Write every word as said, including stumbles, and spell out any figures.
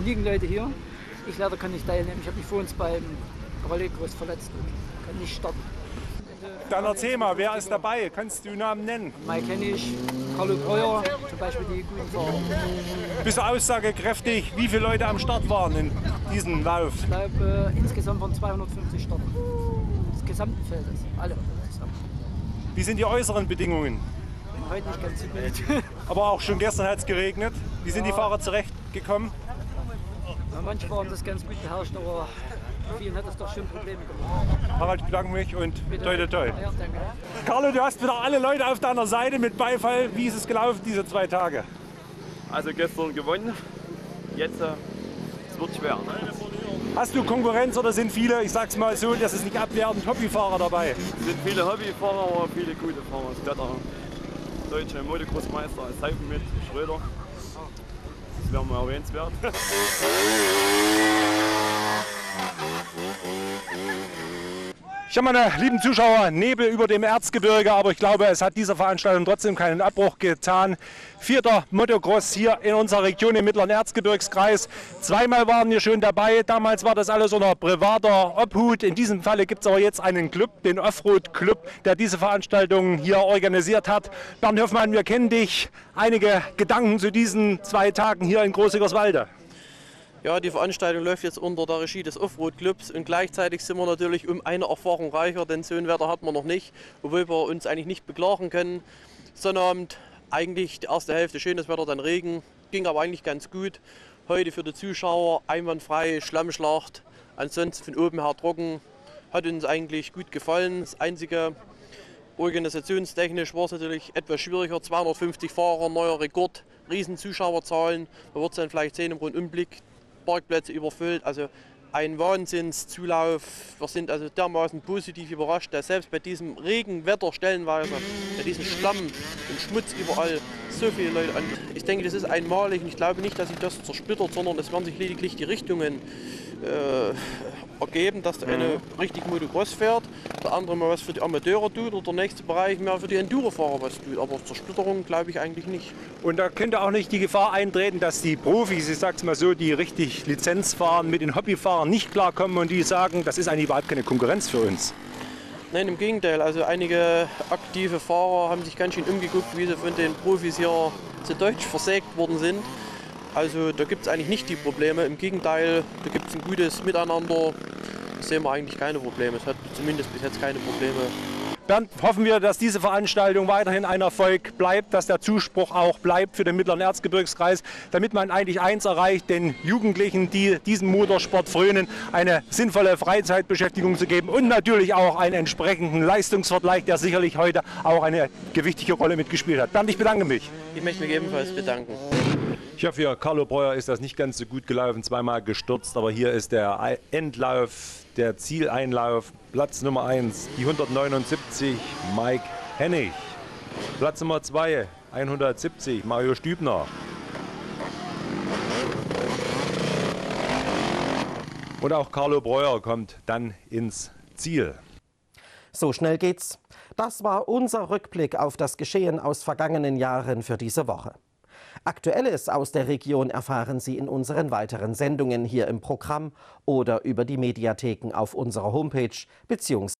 genügend Leute hier. Ich leider kann nicht teilnehmen. Ich habe mich vor uns beim Rallye-Kurs verletzt und kann nicht starten. Dann erzähl mal, wer ist dabei? Kannst du Namen nennen? Mike Hennig, Carlo Breuer, zum Beispiel die guten Fahrer. Bist du aussagekräftig, wie viele Leute am Start waren in diesem Lauf? Ich glaube, äh, insgesamt waren zweihundertfünfzig Starter. Das gesamte Feld, alle zusammen. Wie sind die äußeren Bedingungen? Heute nicht ganz so gut. Aber auch schon gestern hat es geregnet. Wie sind ja. die Fahrer zurechtgekommen? Ja, manche waren das ganz gut beherrscht, aber vielen hat das doch schon Probleme gemacht. Harald, ich bedanke mich und toi toi toi. Ja, danke. Carlo, du hast wieder alle Leute auf deiner Seite mit Beifall. Wie ist es gelaufen diese zwei Tage? Also gestern gewonnen, jetzt äh, es wird schwer. Hast du Konkurrenz oder sind viele, ich sag's mal so, das ist nicht abwertend, Hobbyfahrer dabei? Es sind viele Hobbyfahrer, aber viele gute Fahrer. Es wird der deutsche Motocross-Meister als Seifen mit Schröder. Das wäre mal erwähnenswert. Ja, meine lieben Zuschauer, Nebel über dem Erzgebirge, aber ich glaube, es hat dieser Veranstaltung trotzdem keinen Abbruch getan. Vierter Motocross hier in unserer Region im Mittleren Erzgebirgskreis. Zweimal waren wir schon dabei, damals war das alles unter privater Obhut. In diesem Falle gibt es aber jetzt einen Club, den Offroad Club, der diese Veranstaltung hier organisiert hat. Bernd Hoffmann, wir kennen dich. Einige Gedanken zu diesen zwei Tagen hier in Groß-Siggerswalde. Ja, die Veranstaltung läuft jetzt unter der Regie des Offroad-Clubs und gleichzeitig sind wir natürlich um eine Erfahrung reicher, denn so ein Wetter hat man noch nicht, obwohl wir uns eigentlich nicht beklagen können. Sonnabend eigentlich die erste Hälfte schönes Wetter, dann Regen, ging aber eigentlich ganz gut. Heute für die Zuschauer einwandfrei, Schlammschlacht, ansonsten von oben her trocken, hat uns eigentlich gut gefallen. Das einzige organisationstechnisch war es natürlich etwas schwieriger, zweihundertfünfzig Fahrer, neuer Rekord, riesen Zuschauerzahlen, man wird es dann vielleicht sehen im Rundumblick. Parkplätze überfüllt, also ein Wahnsinnszulauf. Wir sind also dermaßen positiv überrascht, dass selbst bei diesem Regenwetter stellenweise, bei diesem Schlamm und Schmutz überall so viele Leute an. Ich denke, das ist einmalig und ich glaube nicht, dass sich das zersplittert, sondern es werden sich lediglich die Richtungen äh, ergeben, dass der eine richtig Motocross fährt, der andere mal was für die Amateure tut oder der nächste Bereich mehr für die Enduro-Fahrer was tut. Aber Zersplitterung glaube ich eigentlich nicht. Und da könnte auch nicht die Gefahr eintreten, dass die Profis, ich sag's mal so, die richtig Lizenz fahren, mit den Hobbyfahrern nicht klarkommen und die sagen, das ist eigentlich überhaupt keine Konkurrenz für uns. Nein, im Gegenteil. Also einige aktive Fahrer haben sich ganz schön umgeguckt, wie sie von den Profis hier zu Deutsch versägt worden sind. Also da gibt es eigentlich nicht die Probleme. Im Gegenteil, da gibt es ein gutes Miteinander. Da sehen wir eigentlich keine Probleme. Es hat zumindest bis jetzt keine Probleme. Bernd, hoffen wir, dass diese Veranstaltung weiterhin ein Erfolg bleibt, dass der Zuspruch auch bleibt für den Mittleren Erzgebirgskreis, damit man eigentlich eins erreicht, den Jugendlichen, die diesem Motorsport frönen, eine sinnvolle Freizeitbeschäftigung zu geben und natürlich auch einen entsprechenden Leistungsvergleich, der sicherlich heute auch eine gewichtige Rolle mitgespielt hat. Bernd, ich bedanke mich. Ich möchte mich ebenfalls bedanken. Ja, für Carlo Breuer ist das nicht ganz so gut gelaufen, zweimal gestürzt, aber hier ist der Endlauf, der Zieleinlauf, Platz Nummer eins, die hundertneunundsiebzig, Mike Hennig. Platz Nummer zwei, hundertsiebzig, Mario Stübner. Und auch Carlo Breuer kommt dann ins Ziel. So schnell geht's. Das war unser Rückblick auf das Geschehen aus vergangenen Jahren für diese Woche. Aktuelles aus der Region erfahren Sie in unseren weiteren Sendungen hier im Programm oder über die Mediatheken auf unserer Homepage bzw.